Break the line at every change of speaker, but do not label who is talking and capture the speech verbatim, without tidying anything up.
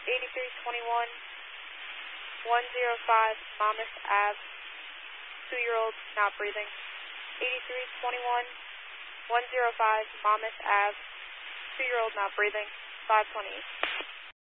eighty-three twenty-one, one oh five Monmouth Ave, two-year-old not breathing. eighty-three twenty-one, one oh five Monmouth Ave, two-year-old not breathing, five twenty.